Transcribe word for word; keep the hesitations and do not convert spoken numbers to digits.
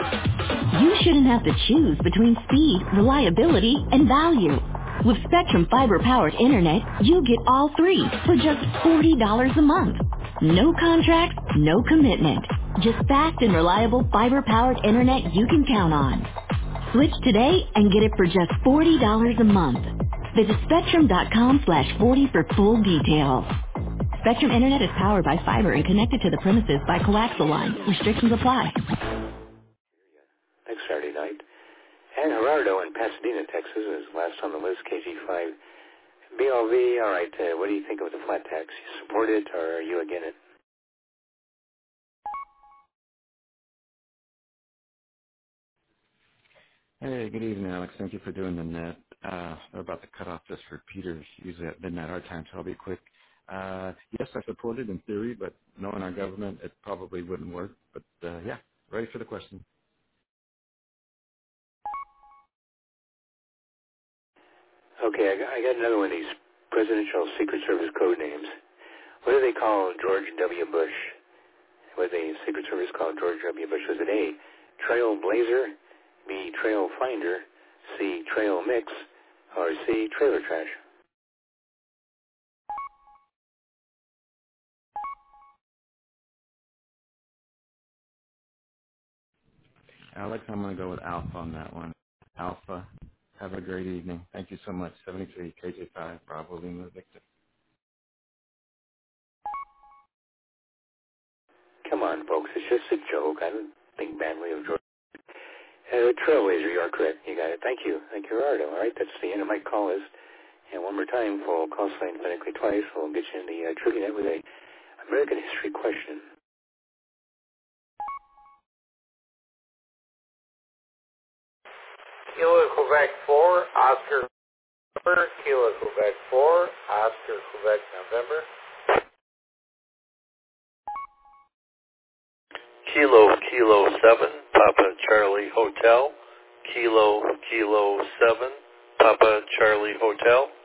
You shouldn't have to choose between speed, reliability, and value. With Spectrum fiber-powered internet, you get all three for just forty dollars a month. No contract, no commitment. Just fast and reliable fiber-powered internet you can count on. Switch today and get it for just forty dollars a month. Visit spectrum.com slash 40 for full details. Spectrum Internet is powered by fiber and connected to the premises by coaxial lines. Restrictions apply. Next Saturday night. And Gerardo in Pasadena, Texas is last on the list, K G five. B L V, all right, uh, what do you think of the flat tax? You support it or are you against it? Hey, good evening, Alex. Thank you for doing the net. Uh, we're about to cut off just for Peter's, usually at midnight our time, so I'll be quick. Uh, yes, I support it in theory, but knowing our government, it probably wouldn't work. But, uh, yeah, ready for the question. Okay, I got, I got another one of these presidential Secret Service code names. What do they call George W. Bush? What did the Secret Service call George W. Bush? Was it A, Trailblazer, B, Trail Finder, C, Trail Mix, or C, Trailer Trash? Alex, I'm going to go with Alpha on that one. Alpha. Have a great evening. Thank you so much. seventy-three, K J five, Bravo Lima Victor. Come on, folks, it's just a joke. I don't think badly of George. Uh, Trailblazer, you are correct. You got it. Thank you. Thank you, Gerardo. All right, that's the end of my call list. And one more time, for call sign phonetically twice, we'll get you in the uh, TrueNet with a American history question. Kilo Quebec four, Oscar November. Kilo Quebec four, Oscar Quebec November. Kilo Kilo seven, Papa Charlie Hotel. Kilo Kilo seven, Papa Charlie Hotel.